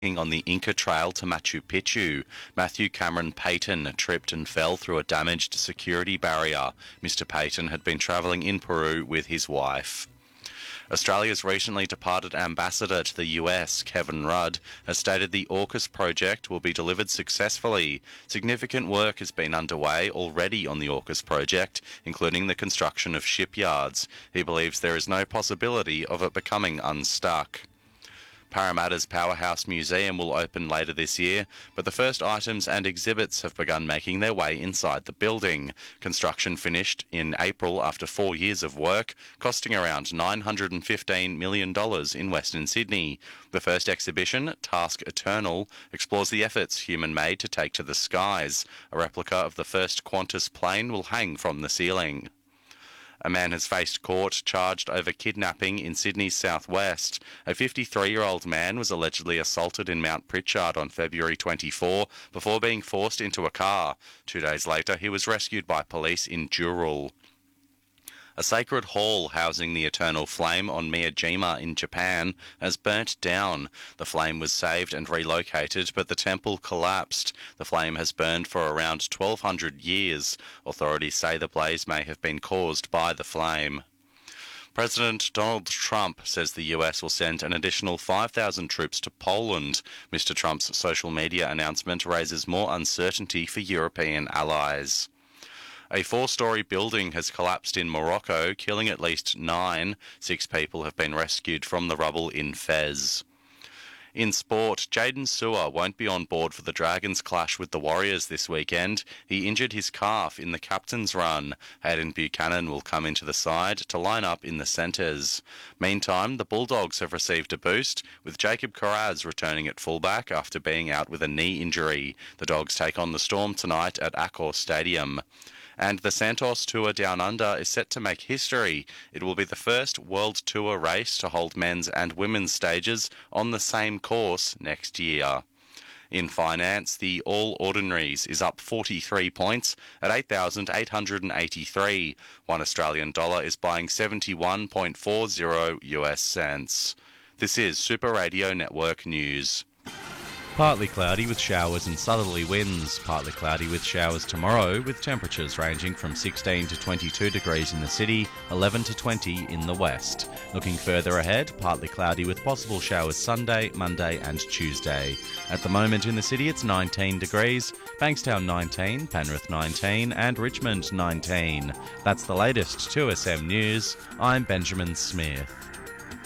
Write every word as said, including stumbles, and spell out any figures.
on the Inca Trail to Machu Picchu. Matthew Cameron Payton tripped and fell through a damaged security barrier. Mister Payton had been travelling in Peru with his wife. Australia's recently departed ambassador to the U S, Kevin Rudd, has stated the AUKUS project will be delivered successfully. Significant work has been underway already on the AUKUS project, including the construction of shipyards. He believes there is no possibility of it becoming unstuck. Parramatta's Powerhouse Museum will open later this year, but the first items and exhibits have begun making their way inside the building. Construction finished in April after four years of work, costing around nine hundred fifteen million dollars in Western Sydney. The first exhibition, Task Eternal, explores the efforts human made to take to the skies. A replica of the first Qantas plane will hang from the ceiling. A man has faced court charged over kidnapping in Sydney's southwest. A fifty-three-year-old man was allegedly assaulted in Mount Pritchard on February twenty-fourth before being forced into a car. Two days later, he was rescued by police in Jurul. A sacred hall housing the Eternal Flame on Miyajima in Japan has burnt down. The flame was saved and relocated, but the temple collapsed. The flame has burned for around twelve hundred years. Authorities say the blaze may have been caused by the flame. President Donald Trump says the U S will send an additional five thousand troops to Poland. Mister Trump's social media announcement raises more uncertainty for European allies. A four-storey building has collapsed in Morocco, killing at least nine. Six people have been rescued from the rubble in Fez. In sport, Jaden Sewer won't be on board for the Dragons' clash with the Warriors this weekend. He injured his calf in the captain's run. Hayden Buchanan will come into the side to line up in the centres. Meantime, the Bulldogs have received a boost, with Jacob Carraz returning at fullback after being out with a knee injury. The Dogs take on the Storm tonight at Accor Stadium. And the Santos Tour Down Under is set to make history. It will be the first World Tour race to hold men's and women's stages on the same course next year. In finance, the All Ordinaries is up forty-three points at eight thousand eight hundred eighty-three. One Australian dollar is buying seventy-one point four zero U S cents. This is Super Radio Network News. Partly cloudy with showers and southerly winds. Partly cloudy with showers tomorrow, with temperatures ranging from sixteen to twenty-two degrees in the city, eleven to twenty in the west. Looking further ahead, partly cloudy with possible showers Sunday, Monday and Tuesday. At the moment in the city it's nineteen degrees, Bankstown nineteen, Penrith nineteen and Richmond nineteen. That's the latest two S M News. I'm Benjamin Smith.